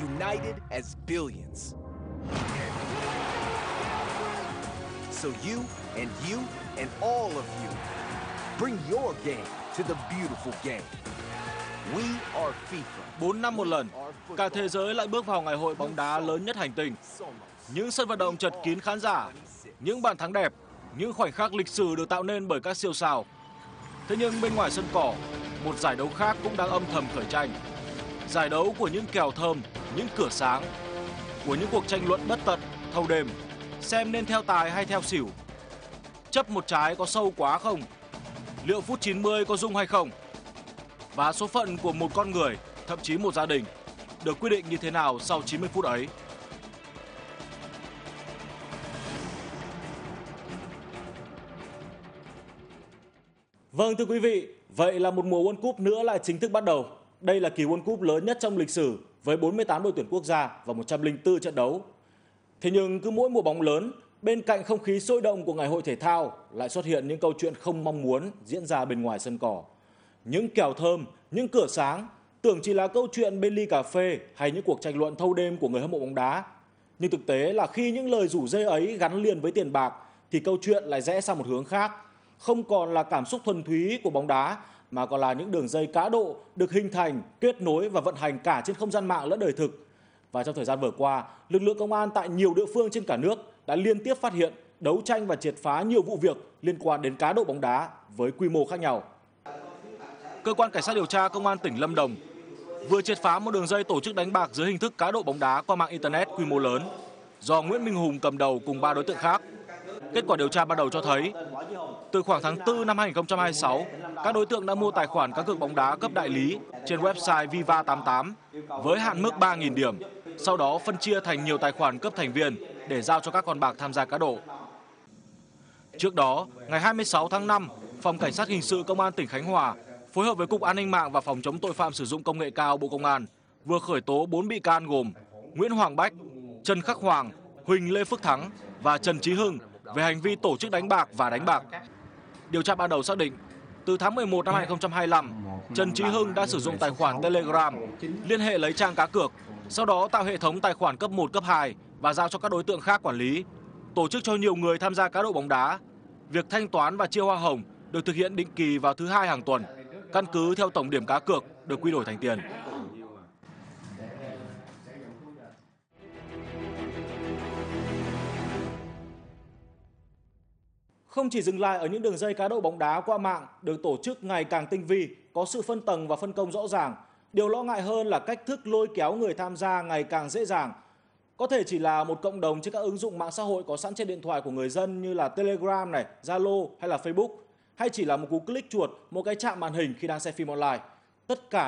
united as billions. So you and all of you, bring your game to the beautiful game. We are FIFA. 4 năm một lần, cả thế giới lại bước vào ngày hội bóng đá lớn nhất hành tinh. Những sân vận động chật kín khán giả, những bàn thắng đẹp, những khoảnh khắc lịch sử được tạo nên bởi các siêu sao. Thế nhưng bên ngoài sân cỏ, một giải đấu khác cũng đang âm thầm khởi tranh. Giải đấu của những kèo thơm, những cửa sáng, của những cuộc tranh luận bất tận, thâu đêm, xem nên theo tài hay theo xỉu. Chấp một trái có sâu quá không? Liệu phút 90 có rung hay không? Và số phận của một con người, thậm chí một gia đình, được quyết định như thế nào sau 90 phút ấy? Vâng thưa quý vị, vậy là một mùa World Cup nữa lại chính thức bắt đầu. Đây là kỳ World Cup lớn nhất trong lịch sử với 48 đội tuyển quốc gia và 104 trận đấu. Thế nhưng cứ mỗi mùa bóng lớn, bên cạnh không khí sôi động của ngày hội thể thao lại xuất hiện những câu chuyện không mong muốn diễn ra bên ngoài sân cỏ. Những kèo thơm, những cửa sáng tưởng chỉ là câu chuyện bên ly cà phê hay những cuộc tranh luận thâu đêm của người hâm mộ bóng đá. Nhưng thực tế là khi những lời rủ rê ấy gắn liền với tiền bạc thì câu chuyện lại rẽ sang một hướng khác. Không còn là cảm xúc thuần túy của bóng đá mà còn là những đường dây cá độ được hình thành, kết nối và vận hành cả trên không gian mạng lẫn đời thực. Và trong thời gian vừa qua, lực lượng công an tại nhiều địa phương trên cả nước đã liên tiếp phát hiện, đấu tranh và triệt phá nhiều vụ việc liên quan đến cá độ bóng đá với quy mô khác nhau. Cơ quan Cảnh sát điều tra Công an tỉnh Lâm Đồng vừa triệt phá một đường dây tổ chức đánh bạc dưới hình thức cá độ bóng đá qua mạng Internet quy mô lớn do Nguyễn Minh Hùng cầm đầu cùng 3 đối tượng khác. Kết quả điều tra ban đầu cho thấy, từ khoảng tháng 4 năm 2026, các đối tượng đã mua tài khoản cá cược bóng đá cấp đại lý trên website Viva88 với hạn mức 3.000 điểm, sau đó phân chia thành nhiều tài khoản cấp thành viên để giao cho các con bạc tham gia cá độ. Trước đó, ngày 26 tháng 5, Phòng Cảnh sát Hình sự Công an tỉnh Khánh Hòa phối hợp với Cục An ninh mạng và Phòng chống tội phạm sử dụng công nghệ cao Bộ Công an vừa khởi tố 4 bị can gồm Nguyễn Hoàng Bách, Trần Khắc Hoàng, Huỳnh Lê Phước Thắng và Trần Chí Hưng về hành vi tổ chức đánh bạc và đánh bạc. Điều tra ban đầu xác định, từ tháng 11 năm 2025, Trần Chí Hưng đã sử dụng tài khoản Telegram liên hệ lấy trang cá cược, sau đó tạo hệ thống tài khoản cấp 1, cấp 2 và giao cho các đối tượng khác quản lý, tổ chức cho nhiều người tham gia cá độ bóng đá. Việc thanh toán và chia hoa hồng được thực hiện định kỳ vào thứ Hai hàng tuần, căn cứ theo tổng điểm cá cược được quy đổi thành tiền. Không chỉ dừng lại ở những đường dây cá độ bóng đá qua mạng được tổ chức ngày càng tinh vi, có sự phân tầng và phân công rõ ràng, điều lo ngại hơn là cách thức lôi kéo người tham gia ngày càng dễ dàng. Có thể chỉ là một cộng đồng trên các ứng dụng mạng xã hội có sẵn trên điện thoại của người dân như là Telegram này, Zalo hay là Facebook, hay chỉ là một cú click chuột, một cái chạm màn hình khi đang xem phim online. Tất cả